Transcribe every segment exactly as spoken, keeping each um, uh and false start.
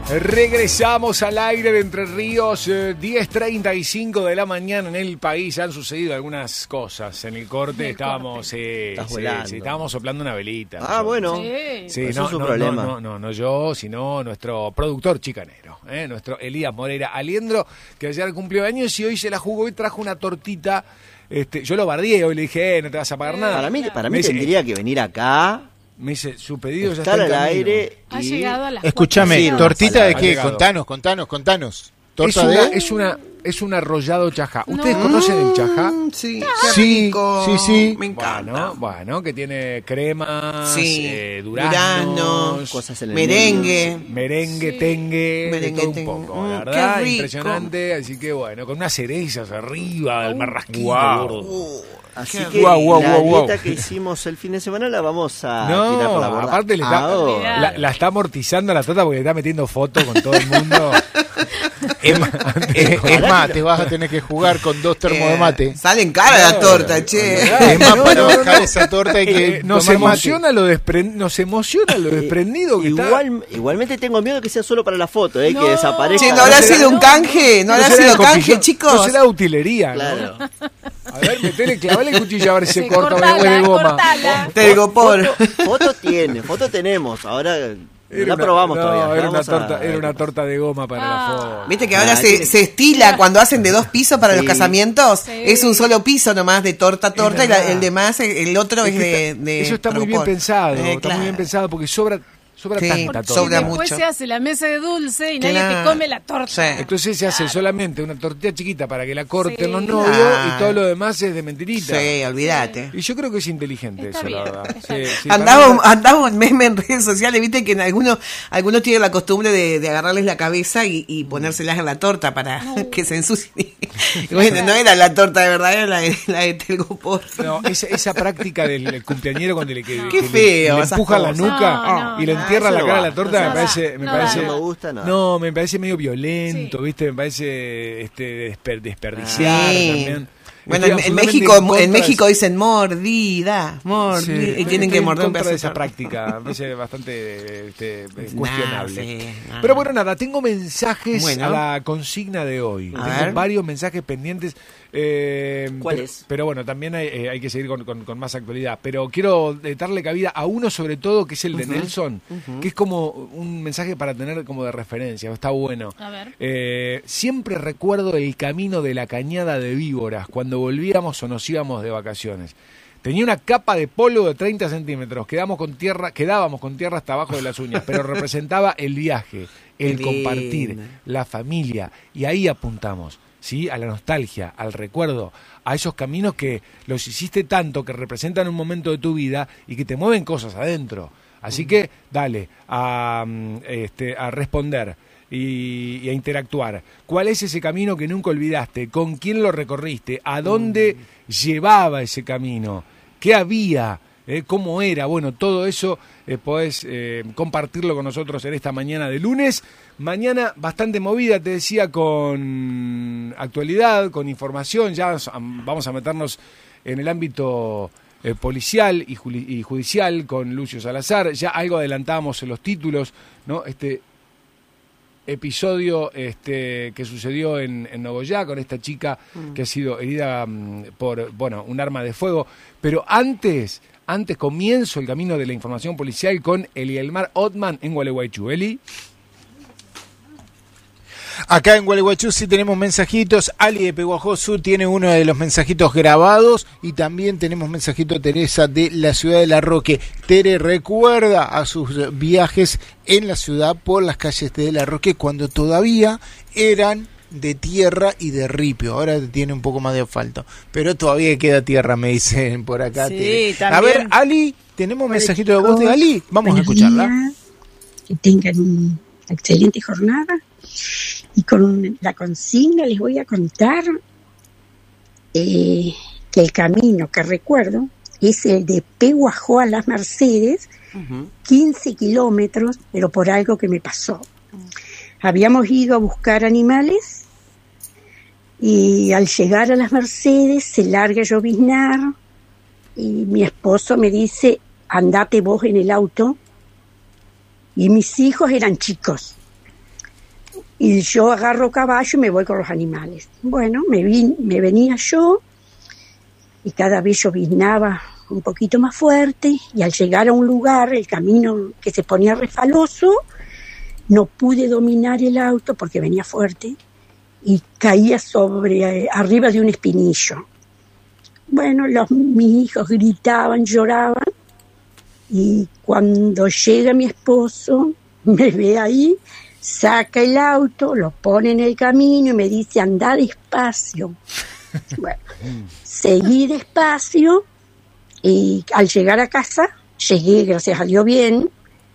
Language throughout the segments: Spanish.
Regresamos al aire de Entre Ríos, eh, diez treinta y cinco de la mañana en el país. Han sucedido algunas cosas. En el corte el estábamos corte. Eh, sí, sí, estábamos soplando una velita. Ah, yo, bueno. Sí, sí eso no, es un no, problema. No, no, no, no yo, sino nuestro productor chicanero, eh, nuestro Elías Moreira Aliendro, que ayer cumplió años y hoy se la jugó y trajo una tortita. Este, yo lo bardié, hoy le dije, eh, no te vas a pagar nada. Para mí, para mí me tendría dice, que venir acá. Me dice, su pedido ya estar está en al camino. aire. Ha y... llegado a las Escúchame, cuatro. ¿tortita de Ha qué? llegado. Contanos, contanos, contanos. Es ¿Torta una, de...? es una, es un arrollado chajá. ¿Ustedes No. conocen el chajá? Sí, Sí, qué rico. sí, sí. Me encanta. Bueno, bueno, que tiene cremas, Sí, eh, duraznos, duraznos, cosas en el merengue. merengue, Sí. tengue, Merengue, de todo tengue. un poco, Mm, la qué verdad, rico. impresionante. Así que bueno, con unas cerezas arriba, el marrasquito. Wow. gordo. Uh, Así qué que Guau, guau, la guau, guau. dieta que hicimos el fin de semana la vamos a No, tirar por la borda. aparte le está, Ahora. la, la está amortizando la torta porque le está metiendo fotos con todo el mundo. Es más, es- es más, te vas a tener que jugar con dos termos de eh, mate. Salen cara la torta, che. Es más, no, para no, bajar no. esa torta hay que Eh, nos tomar mate. emociona lo despren- nos emociona lo desprendido que está. Igual, igualmente tengo miedo que sea solo para la foto, eh, No. que desaparezca. Che, ¿no habrá será- sido un canje? ¿No habrá será sido de canje, copillón, chicos? No será utilería, ¿no? Claro. A ver, metele, clavale el cuchillo a ver si se, Se corta cortala, o de goma. cortala. Te por. Foto, foto tiene, foto tenemos. Ahora no Era la una- probamos no, todavía. Era una, Vamos a- torta, era una torta de goma para Ah. la foto. Viste que ahora Ah, se, tiene- se estila cuando hacen de dos pisos para Sí. los casamientos. Sí. Es un solo piso nomás de torta a torta y la- verdad. el demás, el otro es, Es que de, está- de eso está muy bien Trocopor. pensado, Eh, está claro. muy bien pensado porque sobra, sobra Sí, tanta Porque torta. sobra después mucho. se hace la mesa de dulce y nadie Claro. te come la torta. Sí. Entonces se hace solamente una tortilla chiquita para que la corten Sí. los novios Claro. y todo lo demás es de mentirita. Sí, olvídate. Y yo creo que es inteligente Está eso, bien, la verdad. está Sí, bien. sí, Andaba, un- para mí- andaba un meme en redes sociales, viste que en algunos, algunos tienen la costumbre de, de agarrarles la cabeza y, y ponérselas en la torta para que se ensucien. Y bueno, no era la torta de verdad, era la de, la de Telgopor. No, esa, esa práctica del, del cumpleañero cuando le, que, Qué que le- feo le, esas empuja la cosas. nuca No, no, y le no. entierra Ah, la eso cara no a va. la torta, No me va. parece, me No parece, va. No me gusta nada. no, me parece medio violento, Sí. ¿viste? Me parece este desper- desperdiciar Sí. también. Bueno, Estoy en, en absolutamente México, contra en de- México dicen mordida, mordida, Sí, y estoy- tienen que estoy en morder un contra pedazo de esa torta. práctica, me parece bastante este, Nah, cuestionable. sí, nah. Pero bueno, nada, tengo mensajes Bueno. a la consigna de hoy. A tengo ver. varios mensajes pendientes. eh, ¿Cuáles? pero, pero bueno, también hay, eh, hay que seguir con, con- con más actualidad. Pero quiero eh, darle cabida a uno sobre todo, que es el de Nelson, que es como un mensaje para tener como de referencia. Está bueno. A ver. Eh, siempre recuerdo el camino de la cañada de víboras cuando volvíamos o nos íbamos de vacaciones. Tenía una capa de polvo de treinta centímetros, quedamos con tierra, quedábamos con tierra hasta abajo de las uñas, pero representaba el viaje, el Qué compartir, lindo. la familia, y ahí apuntamos, ¿sí? A la nostalgia, al recuerdo, a esos caminos que los hiciste tanto, que representan un momento de tu vida y que te mueven cosas adentro. Así que dale a, mm, este, a responder. Y, y a interactuar. ¿Cuál es ese camino que nunca olvidaste? ¿Con quién lo recorriste? ¿A dónde llevaba ese camino? ¿Qué había? ¿Eh? ¿Cómo era? Bueno, todo eso eh, podés eh, compartirlo con nosotros en esta mañana de lunes. Mañana bastante movida, te decía, con actualidad, con información. Ya vamos a meternos en el ámbito eh, policial y, juli- y judicial con Lucio Salazar. Ya algo adelantábamos en los títulos, ¿no? Este episodio este que sucedió en, en Nogoyá con esta chica que ha sido herida mm, por bueno un arma de fuego, pero antes antes comienzo el camino de la información policial con Elielmar Otman en Gualeguaychú. Eli. Acá en Gualeguaychú sí tenemos mensajitos. Ali de Peguajosú tiene uno de los mensajitos grabados y también tenemos mensajito Teresa de la ciudad de La Roque. Tere recuerda a sus viajes en la ciudad por las calles de La Roque cuando todavía eran de tierra y de ripio. Ahora tiene un poco más de asfalto, pero todavía queda tierra, me dicen por acá. Sí, Tere. A también. ver, Ali, tenemos Hola, mensajito de voz de chicos. Ali. Vamos Buenos a escucharla. días. Que tengan una excelente jornada. Y con la consigna les voy a contar eh, que el camino que recuerdo es el de Peguajó a Las Mercedes, Ujú. quince kilómetros, pero por algo que me pasó. Habíamos ido a buscar animales y al llegar a Las Mercedes se larga a lloviznar y mi esposo me dice, andate vos en el auto, y mis hijos eran chicos. y yo agarro caballo y me voy con los animales. Bueno, me, vi, me venía yo y cada vez lloviznaba un poquito más fuerte y al llegar a un lugar, el camino que se ponía resbaloso, no pude dominar el auto porque venía fuerte y caía sobre eh, arriba de un espinillo. Bueno, los, mis hijos gritaban, lloraban, y cuando llega mi esposo, me ve ahí, saca el auto, lo pone en el camino y me dice, anda despacio. Bueno, seguí despacio y al llegar a casa, llegué, gracias a Dios, bien.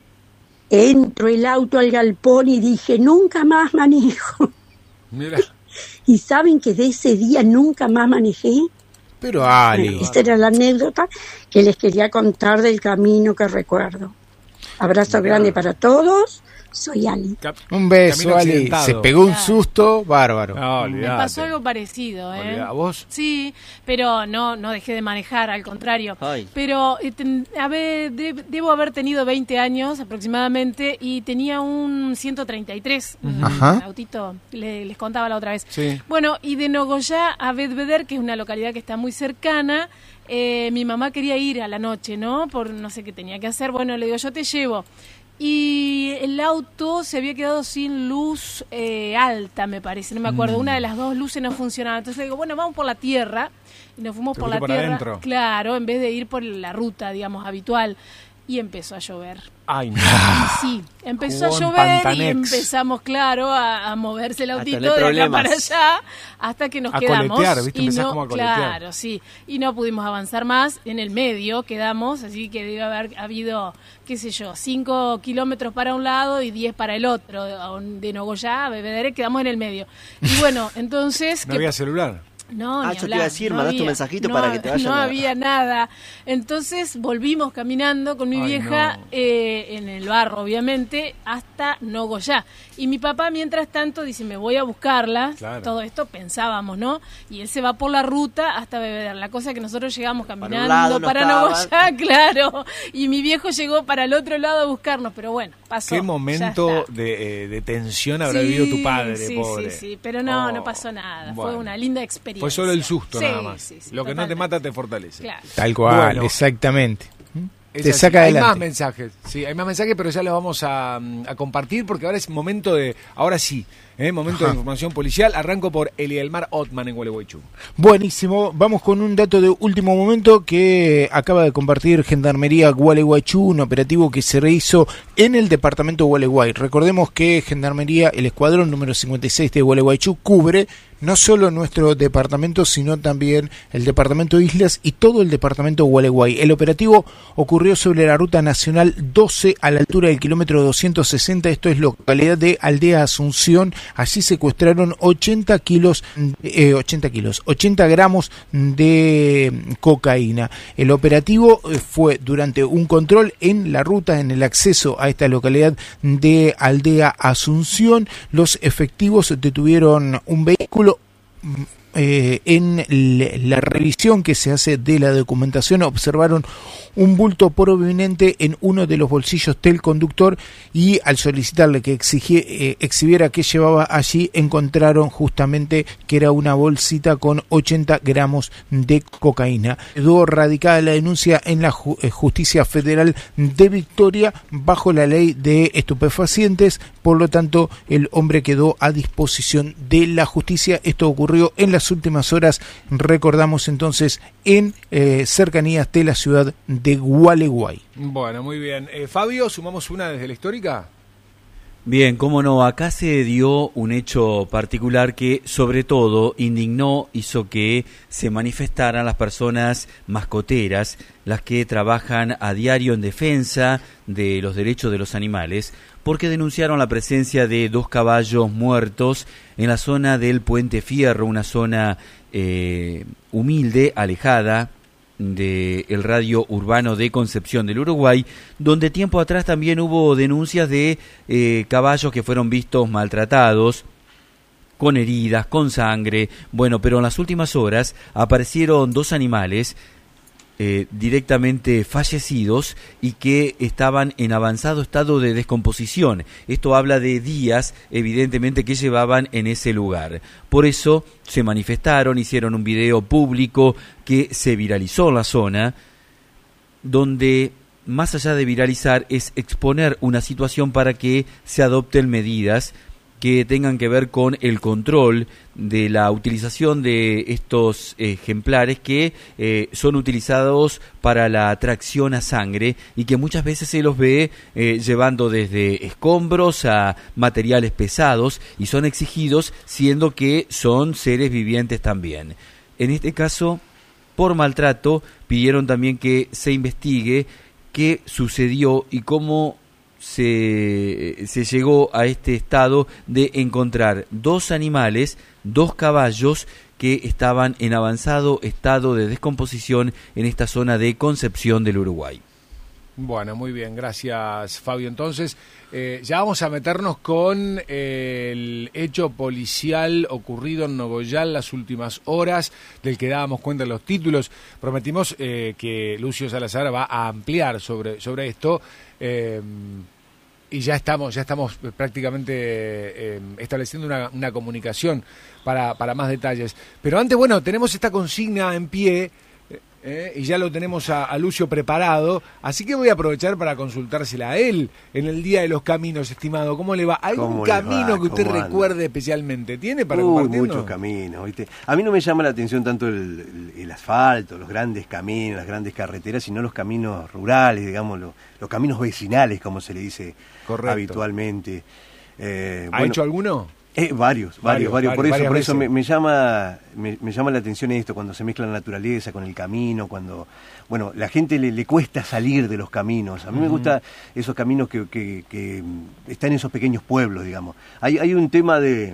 Entro el auto al galpón y dije, nunca más manejo. Mira. Y saben que de ese día nunca más manejé. Pero Ali. Bueno, esta era la anécdota que les quería contar del camino que recuerdo. Abrazo Mira. grande para todos. Soy Ali. Cap- Un beso, camino Ali. accidentado. Se pegó un Claro. susto bárbaro. No, Me olvidate. pasó algo parecido, ¿eh? Olvidá, ¿a vos? Sí, pero no no dejé de manejar, al contrario. Ay. Pero eh, ten- a ver, de- debo haber tenido veinte años aproximadamente y tenía un ciento treinta y tres, un Ajá. autito, le- les contaba la otra vez. Sí. Bueno, y de Nogoyá a Bedveder, que es una localidad que está muy cercana, eh, mi mamá quería ir a la noche, ¿no? Por no sé qué tenía que hacer. Bueno, le digo, yo te llevo. Y el auto se había quedado sin luz eh, alta, me parece, no me acuerdo. Mm. Una de las dos luces no funcionaba. Entonces le digo, bueno, vamos por la tierra. Y nos fuimos Te por fuiste la por tierra. adentro. Claro, en vez de ir por la ruta, digamos, habitual. Y empezó a llover. Ay, no. Y sí, empezó Jugó a en llover y Pantanex. empezamos, claro, a, a moverse el A autito tener de acá problemas. para allá hasta que nos A quedamos. coletear, ¿viste? Y Empezás no, como a coletear. claro, sí. Y no pudimos avanzar más. En el medio quedamos, así que debe haber habido, qué sé yo, cinco kilómetros para un lado y diez para el otro. De Nogoyá a Bebedere quedamos en el medio. Y bueno, entonces... No ¿qué- había celular. no, Ah, ni yo te hablar, iba a decir, no mandás tu había, mensajito no, para que te vayan No a- había nada. Entonces volvimos caminando con mi Ay, vieja no. eh, en el barro, obviamente, hasta Nogoyá. Y mi papá, mientras tanto, dice, me voy a buscarla. Claro. Todo esto pensábamos, ¿no? Y él se va por la ruta hasta Bebeder. La cosa que nosotros llegamos un caminando lado no para estaban. Nogoyá, claro. Y mi viejo llegó para el otro lado a buscarnos. Pero bueno, pasó. Qué ya momento está. de, eh, de tensión habrá Sí, vivido tu padre, sí, pobre. Sí, sí, pero no, Oh, no pasó nada. Fue bueno. una linda experiencia. Fue solo el susto Sí, nada más. sí, sí, Lo que no te totalmente. mata te fortalece. Claro. Tal cual, Bueno. exactamente. Es Te así. saca Hay más adelante. mensajes, sí, hay más mensajes, pero ya los vamos a, mm, a compartir porque ahora es momento de, ahora sí, ¿eh? momento de información policial. Arranco por Elielmar Otman en Gualeguaychú. Buenísimo, vamos con un dato de último momento que acaba de compartir Gendarmería Gualeguaychú, un operativo que se rehizo en el departamento de Gualeguay. Recordemos que Gendarmería, el escuadrón número cincuenta y seis de Gualeguaychú, cubre no solo nuestro departamento, sino también el departamento de Islas y todo el departamento de Gualeguay. El operativo ocurrió sobre la ruta nacional doce a la altura del kilómetro doscientos sesenta, esto es localidad de Aldea Asunción. Allí secuestraron ochenta kilos, eh, ochenta kilos, ochenta gramos de cocaína. El operativo eh, fue durante un control en la ruta, en el acceso a esta localidad de Aldea Asunción. Los efectivos detuvieron un vehículo. Eh, en la revisión que se hace de la documentación observaron un bulto proveniente en uno de los bolsillos del conductor y al solicitarle que exigi- eh, exhibiera qué llevaba allí encontraron justamente que era una bolsita con ochenta gramos de cocaína. Quedó radicada la denuncia en la ju- eh, Justicia Federal de Victoria bajo la ley de estupefacientes, por lo tanto el hombre quedó a disposición de la justicia. Esto ocurrió en las últimas horas, recordamos entonces, en eh, cercanías de la ciudad de Gualeguay. Bueno, muy bien. Eh, Fabio, sumamos una desde la histórica. Bien, cómo no, acá se dio un hecho particular que sobre todo indignó, hizo que se manifestaran las personas mascoteras, las que trabajan a diario en defensa de los derechos de los animales, porque denunciaron la presencia de dos caballos muertos en la zona del Puente Fierro, una zona eh, humilde, alejada del radio urbano de Concepción del Uruguay, donde tiempo atrás también hubo denuncias de eh, caballos que fueron vistos maltratados, con heridas, con sangre. Bueno, pero en las últimas horas aparecieron dos animales eh, directamente fallecidos y que estaban en avanzado estado de descomposición. Esto habla de días, evidentemente, que llevaban en ese lugar. Por eso se manifestaron, hicieron un video público que se viralizó en la zona, donde más allá de viralizar es exponer una situación para que se adopten medidas que tengan que ver con el control de la utilización de estos ejemplares que eh, son utilizados para la tracción a sangre y que muchas veces se los ve eh, llevando desde escombros a materiales pesados y son exigidos siendo que son seres vivientes también. En este caso, por maltrato, pidieron también que se investigue qué sucedió y cómo Se, se llegó a este estado de encontrar dos animales, dos caballos que estaban en avanzado estado de descomposición en esta zona de Concepción del Uruguay. Bueno, muy bien, gracias Fabio. Entonces, eh, ya vamos a meternos con eh, el hecho policial ocurrido en Nogoyá las últimas horas, del que dábamos cuenta en los títulos. Prometimos eh, que Lucio Salazar va a ampliar sobre, sobre esto. Eh, y ya estamos ya estamos prácticamente eh, estableciendo una, una comunicación para, para más detalles. Pero antes, bueno, tenemos esta consigna en pie eh, y ya lo tenemos a, a Lucio preparado, así que voy a aprovechar para consultársela a él en el Día de los Caminos, estimado. ¿Cómo le va? ¿Algún camino va? Que usted recuerde especialmente? ¿Tiene para Uy, compartirnos? muchos caminos, ¿viste? A mí no me llama la atención tanto el, el, el asfalto, los grandes caminos, las grandes carreteras, sino los caminos rurales, digamos, los, los caminos vecinales, como se le dice Correcto. habitualmente. Eh, ¿Ha bueno, hecho alguno? Eh, varios, varios, varios, por varios, eso, por eso me, veces. me llama, me, me llama la atención esto, cuando se mezcla la naturaleza con el camino, cuando, bueno, la gente le, le cuesta salir de los caminos. A mí uh-huh. me gustan esos caminos que, que, que están en esos pequeños pueblos, digamos. Hay, hay un tema de,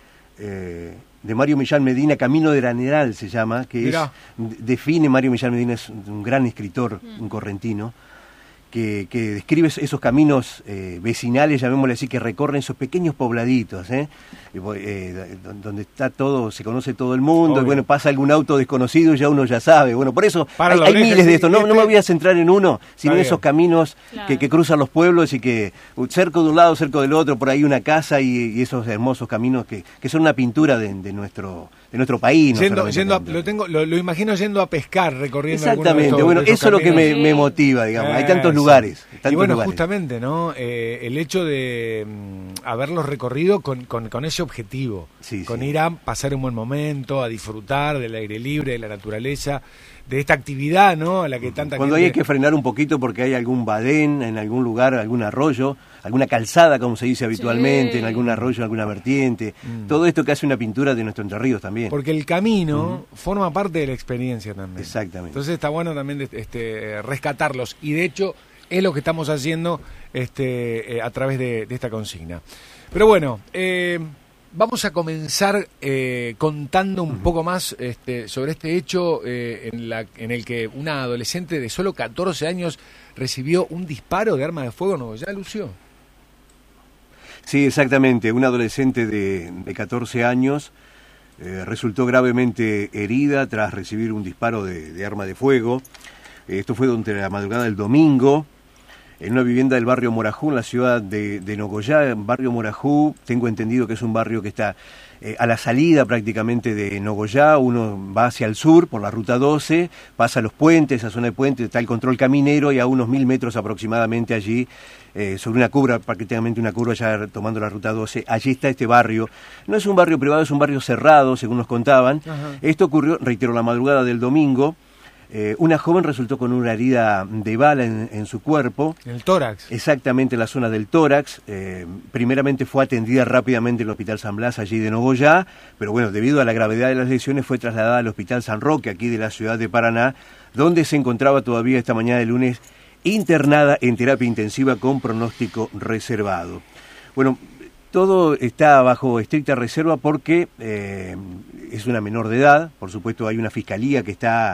eh, de Mario Millán Medina, Camino de Graneral se llama, que es, define, Mario Millán Medina es un gran escritor, uh-huh. un correntino, Que, que describe esos caminos eh, vecinales, llamémosle así, que recorren esos pequeños pobladitos, ¿eh? Eh, donde está todo, se conoce todo el mundo, Obvio. y bueno, pasa algún auto desconocido y ya uno ya sabe. Bueno, por eso Para hay, hay miles de estos. No, no me voy a centrar en uno, sino en esos caminos claro. que, que cruzan los pueblos y que cerco de un lado, cerco del otro, por ahí una casa y, y esos hermosos caminos que, que son una pintura de, de nuestro de nuestro país. No yendo, yendo a, lo tengo lo, lo imagino yendo a pescar, recorriendo Exactamente, estos, bueno, eso es lo que me, Sí. me motiva, digamos. Eh, hay tantos lugares. Y bueno, lugares. justamente, ¿no? Eh, el hecho de mm, haberlos recorrido con, con, con ese objetivo, sí, con sí. ir a pasar un buen momento, a disfrutar del aire libre, de la naturaleza, de esta actividad, ¿no? A la que tanta Cuando gente... hay que frenar un poquito porque hay algún badén en algún lugar, algún arroyo, alguna calzada, como se dice habitualmente, Sí. en algún arroyo, alguna vertiente, Mm. todo esto que hace una pintura de nuestro Entre Ríos también. Porque el camino uh-huh. forma parte de la experiencia también. Exactamente. Entonces está bueno también este, rescatarlos. Y de hecho es lo que estamos haciendo este, eh, a través de, de esta consigna. Pero bueno, eh, vamos a comenzar eh, contando un uh-huh. poco más este, sobre este hecho eh, en, la, en el que una adolescente de solo catorce años recibió un disparo de arma de fuego en Nogoyá, Lucio. Sí, exactamente. Una adolescente de, de catorce años eh, resultó gravemente herida tras recibir un disparo de, de arma de fuego. Esto fue durante la madrugada del domingo, en una vivienda del barrio Morajú, en la ciudad de, de Nogoyá. Barrio Morajú, tengo entendido que es un barrio que está eh, a la salida prácticamente de Nogoyá. Uno va hacia el sur por la ruta doce, pasa los puentes, esa zona de puentes, está el control caminero y a unos mil metros aproximadamente allí, eh, sobre una curva, prácticamente una curva ya tomando la ruta doce, allí está este barrio. No es un barrio privado, es un barrio cerrado, según nos contaban. Ajá. Esto ocurrió, reitero, la madrugada del domingo. Eh, una joven resultó con una herida de bala en, en su cuerpo. ¿En el tórax? Exactamente, en la zona del tórax. Eh, primeramente fue atendida rápidamente en el Hospital San Blas, allí de Nogoyá, pero bueno, debido a la gravedad de las lesiones fue trasladada al Hospital San Roque, aquí de la ciudad de Paraná, donde se encontraba todavía esta mañana de lunes internada en terapia intensiva con pronóstico reservado. Bueno, todo está bajo estricta reserva porque eh, es una menor de edad. Por supuesto hay una fiscalía que está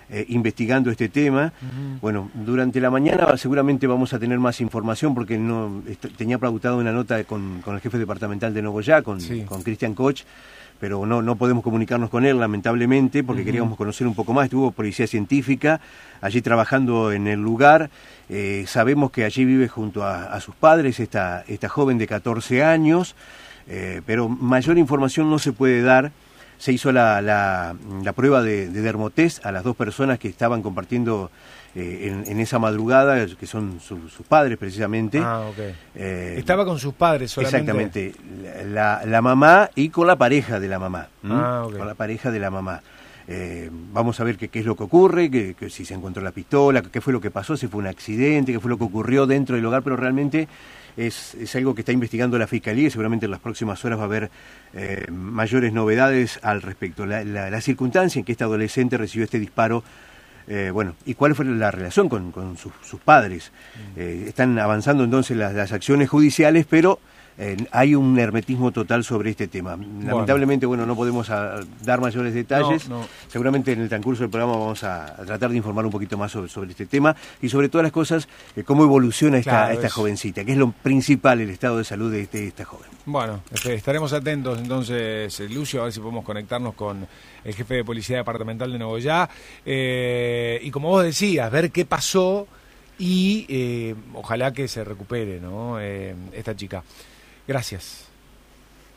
eh, investigando este tema. Uh-huh. Bueno, durante la mañana seguramente vamos a tener más información porque no est- tenía pautado una nota con, con el jefe departamental de Nogoyá, con sí. con Cristian Koch, pero no, no podemos comunicarnos con él, lamentablemente, porque uh-huh. queríamos conocer un poco más. Estuvo policía científica allí trabajando en el lugar. Eh, sabemos que allí vive junto a, a sus padres esta, esta joven de catorce años, eh, pero mayor información no se puede dar. Se hizo la, la, la prueba de, de dermotest a las dos personas que estaban compartiendo eh, en, en esa madrugada, que son su, sus padres precisamente. Ah, ok. Eh, Estaba con sus padres solamente. Exactamente. La, la mamá y con la pareja de la mamá. ¿Mm? Ah, ok. Con la pareja de la mamá. Eh, vamos a ver qué, qué es lo que ocurre, que, que si se encontró la pistola, qué fue lo que pasó, si fue un accidente, qué fue lo que ocurrió dentro del hogar, pero realmente es, es algo que está investigando la Fiscalía y seguramente en las próximas horas va a haber eh, mayores novedades al respecto. La, la, la circunstancia en que este adolescente recibió este disparo, eh, bueno, y cuál fue la relación con, con sus, sus padres. Eh, están avanzando entonces las, las acciones judiciales, pero Eh, hay un hermetismo total sobre este tema. Bueno. Lamentablemente, bueno, no podemos a, dar mayores detalles. No, no. Seguramente en el transcurso del programa vamos a, a tratar de informar un poquito más sobre, sobre este tema y sobre todas las cosas, eh, cómo evoluciona esta, claro, esta es... jovencita, que es lo principal, el estado de salud de, este, de esta joven. Bueno, estaremos atentos entonces, Lucio, a ver si podemos conectarnos con el jefe de Policía Departamental de Nogoyá. Eh, y como vos decías, ver qué pasó y eh, ojalá que se recupere, ¿no? Eh, esta chica. Gracias.